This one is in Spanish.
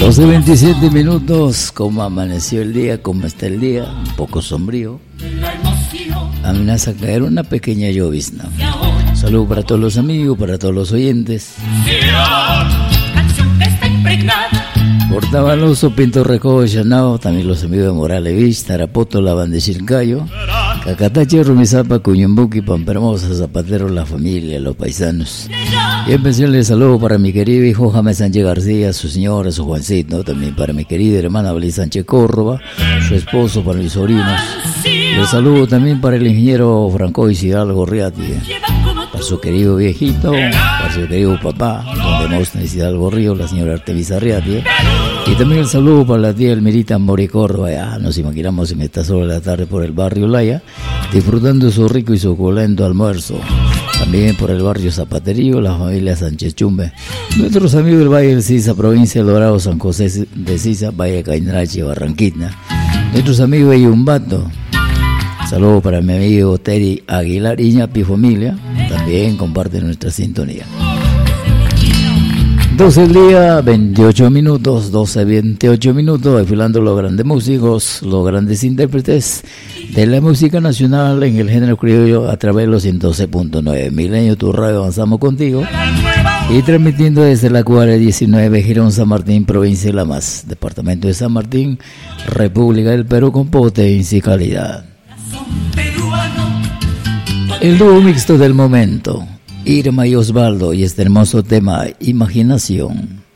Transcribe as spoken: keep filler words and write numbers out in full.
doce veintisiete minutos, como amaneció el día, como está el día, un poco sombrío. Amenaza a caer una pequeña llovizna. Saludos para todos los amigos, para todos los oyentes. Portavaloso, Pinto Recojo, Chanao, también los amigos de Morales Beach, Tarapoto, La Banda de Chilcayo, Cacatache, Rumizapa, Cuñumbuqui, Pampermosa, Zapatero, la familia, los paisanos. Y en especial el saludo para mi querido hijo James Sánchez García, su señora, su Juancito, también para mi querida hermana Belén Sánchez Córdoba, su esposo, para mis sobrinos. El saludo también para el ingeniero Franco Hidalgo Riati, para su querido viejito, para su querido papá, don Demóstenes Hidalgo Río, la señora Artemisa Riati. Y también el saludo para la tía Elmirita Mori Córdoba. Ya nos imaginamos en esta sola de la tarde por el barrio Laya, disfrutando su rico y suculento almuerzo. También por el barrio Zapaterío, la familia Sánchez Chumbe. Nuestros amigos del Valle del Sisa, provincia del Dorado, San José de Sisa, Valle Cainrache, Barranquita. Nuestros amigos de Yumbato. Saludos para mi amigo Terry Aguilar Iñapi familia. También comparte nuestra sintonía. doce del día, veintiocho minutos, doce, veintiocho minutos, desfilando los grandes músicos, los grandes intérpretes de la música nacional en el género criollo a través de los ciento doce punto nueve. Milenio, tu radio, avanzamos contigo. Y transmitiendo desde la cuadra diecinueve, Girón San Martín, provincia de La Mas, departamento de San Martín, República del Perú, con potencia y calidad. El dúo mixto del momento, Irma y Osvaldo, y este hermoso tema, Imaginación.